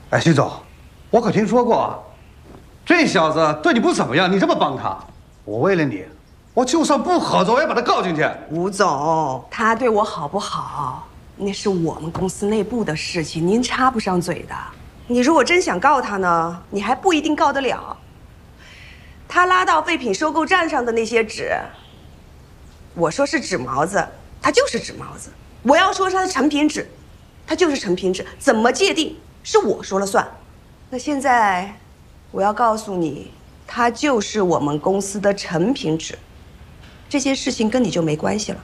哎，徐总，我可听说过，这小子对你不怎么样，你这么帮他，我为了你，我就算不合作，我也把他告进去。 吴总，他对我好不好，那是我们公司内部的事情，您插不上嘴的。你如果真想告他呢，你还不一定告得了。他拉到废品收购站上的那些纸，我说是纸毛子，它就是纸毛子；我要说它是成品纸，它就是成品纸。怎么界定，是我说了算。那现在，我要告诉你，它就是我们公司的成品纸，这些事情跟你就没关系了。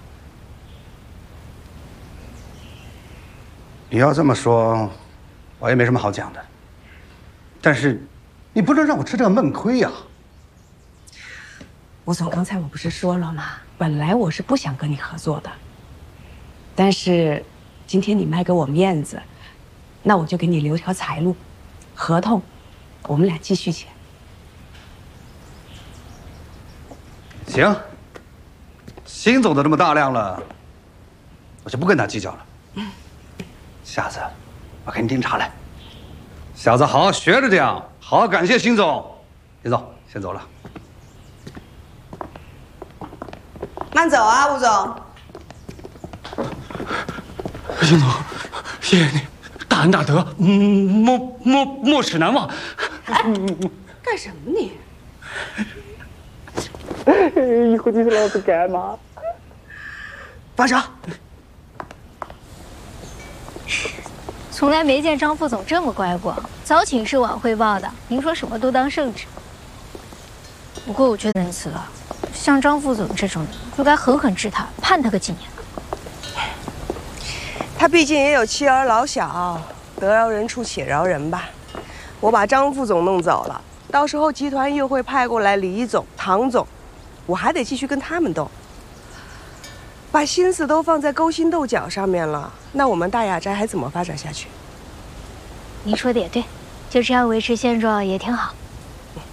你要这么说，我也没什么好讲的。但是，你不能让我吃这个闷亏呀。 吴总，刚才我不是说了吗？本来我是不想跟你合作的，但是今天你卖给我面子，那我就给你留条财路，合同我们俩继续签。 行，辛总都这么大量了，我就不跟他计较了。下次我给你订茶来。小子，好好学着点，好好感谢辛总。辛总，先走了。 慢走啊，吴总。 辛总，谢谢你，大恩大德，没齿难忘。 干什么你？ 以后就是老子干嘛？ 放手！ 从来没见张副总这么乖过，早请示晚汇报的，您说什么都当圣旨。不过我觉得仁慈了，像张副总这种人，就该狠狠治他，判他个几年。 他毕竟也有妻儿老小，得饶人处且饶人吧。我把张副总弄走了，到时候集团又会派过来李总、唐总，我还得继续跟他们斗。把心思都放在勾心斗角上面了，那我们大雅斋还怎么发展下去？ 您说的也对，就这样维持现状也挺好。